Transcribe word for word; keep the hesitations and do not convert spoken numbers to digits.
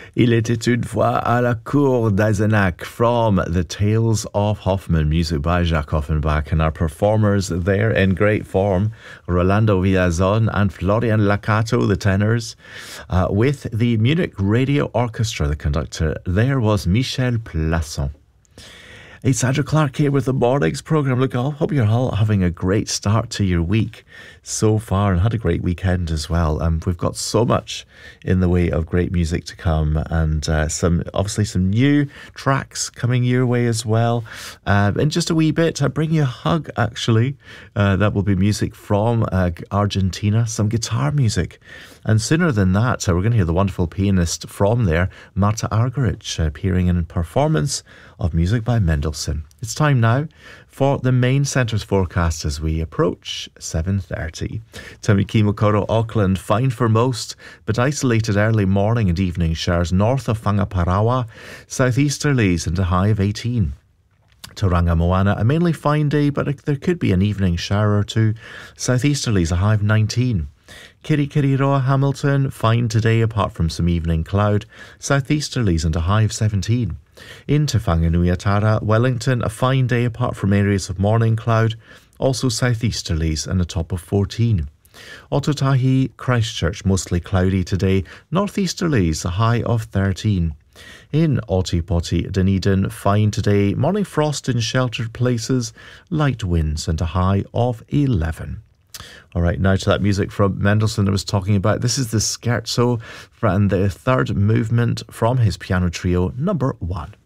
Il était une fois à la cour d'Eisenach from The Tales of Hoffmann, music by Jacques Offenbach, and our performers there in great form, Rolando Villazon and Florian Lacato, the tenors, uh, with the Munich Radio Orchestra. The conductor there was Michel Plasson. It's Andrew Clark here with the Mornings programme. Look, I hope you're all having a great start to your week so far and had a great weekend as well. Um, we've got so much in the way of great music to come, and uh, some obviously some new tracks coming your way as well. Uh, in just a wee bit, I bring you a hug, actually. Uh, that will be music from uh, Argentina, some guitar music. And sooner than that, uh, we're going to hear the wonderful pianist from there, Marta Argerich, uh, appearing in a performance of music by Mendelssohn. It's time now for the main centre's forecast as we approach seven thirty. Tamikimo Auckland, fine for most, but isolated early morning and evening showers north of Whangaparaoa, southeasterlies and a high of eighteen. Tauranga Moana, a mainly fine day, but there could be an evening shower or two, southeasterlies a high of nineteen. Kirikiriroa Hamilton, fine today apart from some evening cloud, southeasterlies and a high of seventeen. In Te Whanganui-a-Tara, Wellington, a fine day apart from areas of morning cloud, also southeasterlies and a top of fourteen. Otautahi, Christchurch, mostly cloudy today, northeasterlies, a high of thirteen. In Otipoti, Dunedin, fine today, morning frost in sheltered places, light winds and a high of eleven. All right, now to that music from Mendelssohn I was talking about. This is the Scherzo and the third movement from his piano trio number one.